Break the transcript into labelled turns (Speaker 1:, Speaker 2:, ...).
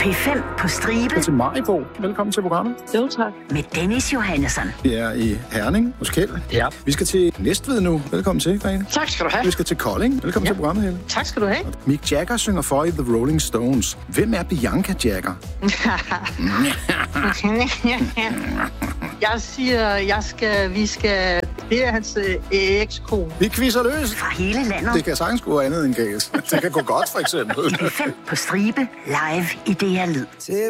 Speaker 1: P5 på stribe.
Speaker 2: Til Maribo. Velkommen til programmet.
Speaker 3: Jo, tak.
Speaker 1: Med Dennis Johannesson.
Speaker 2: Vi er i Herning hos Kjeld.
Speaker 3: Ja.
Speaker 2: Vi skal til Næstved nu. Velkommen til, Grene.
Speaker 3: Tak skal du have.
Speaker 2: Vi skal til Kolding. Velkommen til programmet, Helle.
Speaker 3: Tak skal du have.
Speaker 2: Mick Jagger synger for i The Rolling Stones. Hvem er Bianca Jagger?
Speaker 3: Jeg siger, vi skal... Det er hans ekskone.
Speaker 2: Vi quizzer løs.
Speaker 1: Fra hele landet.
Speaker 2: Det kan sagtens gå andet end galt. Det kan gå godt, for eksempel.
Speaker 1: P5 på stribe. Live i DR Lyd.